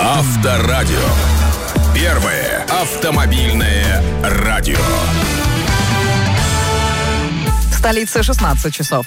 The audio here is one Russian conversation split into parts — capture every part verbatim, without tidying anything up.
Авторадио. Первое автомобильное радио. В столице шестнадцать часов.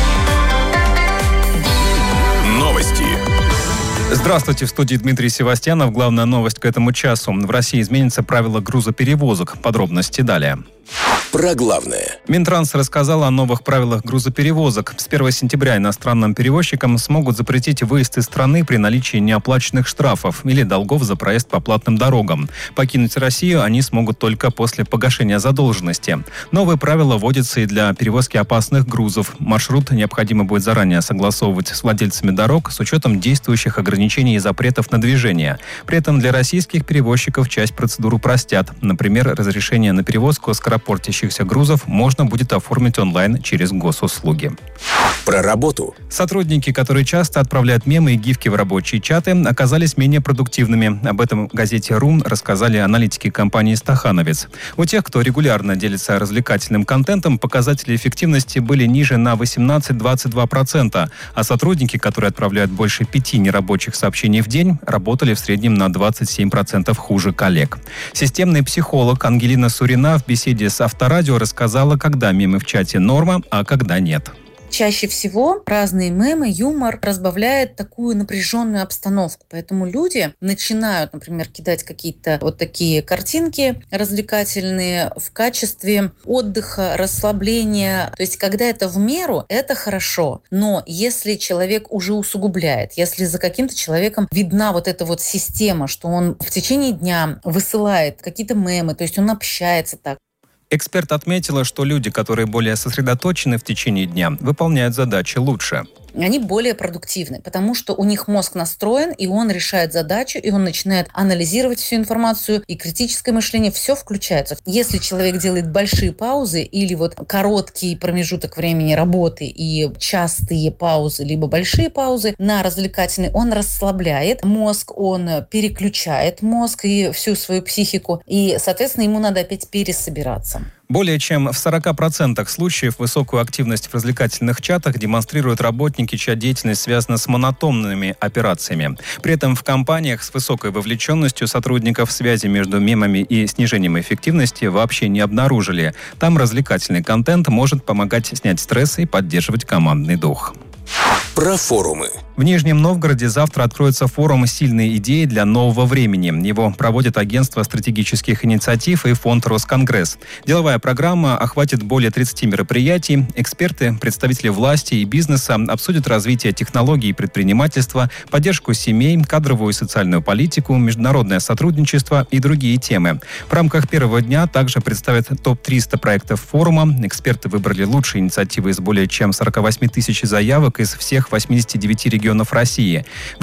Новости. Здравствуйте, в студии Дмитрий Севастьянов. Главная новость к этому часу. В России изменится правила грузоперевозок. Подробности далее. Про главное. Минтранс рассказал о новых правилах грузоперевозок. С первого сентября иностранным перевозчикам смогут запретить выезд из страны при наличии неоплаченных штрафов или долгов за проезд по платным дорогам. Покинуть Россию они смогут только после погашения задолженности. Новые правила вводятся и для перевозки опасных грузов. Маршрут необходимо будет заранее согласовывать с владельцами дорог с учетом действующих ограничений и запретов на движение. При этом для российских перевозчиков часть процедур упростят. Например, разрешение на перевозку скоропортящихся грузов можно будет оформить онлайн через госуслуги. Про работу. Сотрудники, которые часто отправляют мемы и гифки в рабочие чаты, оказались менее продуктивными. Об этом в газете «Ру» рассказали аналитики компании «Стахановец». У тех, кто регулярно делится развлекательным контентом, показатели эффективности были ниже на восемнадцать-двадцать два процента, а сотрудники, которые отправляют больше пяти нерабочих сообщений в день, работали в среднем на двадцать семь процентов хуже коллег. Системный психолог Ангелина Сурина в беседе с Авторадио рассказала, когда мемы в чате норма, а когда нет. Чаще всего разные мемы, юмор разбавляет такую напряженную обстановку. Поэтому люди начинают, например, кидать какие-то вот такие картинки развлекательные в качестве отдыха, расслабления. То есть, когда это в меру, это хорошо. Но если человек уже усугубляет, если за каким-то человеком видна вот эта вот система, что он в течение дня высылает какие-то мемы, то есть он общается так. Эксперт отметила, что люди, которые более сосредоточены в течение дня, выполняют задачи лучше. Они более продуктивны, потому что у них мозг настроен, и он решает задачу, и он начинает анализировать всю информацию, и критическое мышление, все включается. Если человек делает большие паузы или вот короткий промежуток времени работы и частые паузы, либо большие паузы на развлекательный, он расслабляет мозг, он переключает мозг и всю свою психику, и, соответственно, ему надо опять пересобираться. Более чем в сорока процентах случаев высокую активность в развлекательных чатах демонстрируют работники, чья деятельность связана с монотонными операциями. При этом в компаниях с высокой вовлеченностью сотрудников связи между мемами и снижением эффективности вообще не обнаружили. Там развлекательный контент может помогать снять стресс и поддерживать командный дух. Про форумы. В Нижнем Новгороде завтра откроется форум «Сильные идеи для нового времени». Его проводит Агентство стратегических инициатив и фонд «Росконгресс». Деловая программа охватит более тридцати мероприятий. Эксперты, представители власти и бизнеса обсудят развитие технологий и предпринимательства, поддержку семей, кадровую и социальную политику, международное сотрудничество и другие темы. В рамках первого дня также представят топ триста проектов форума. Эксперты выбрали лучшие инициативы из более чем сорока восьми тысяч заявок из всех восьмидесяти девяти регионов России.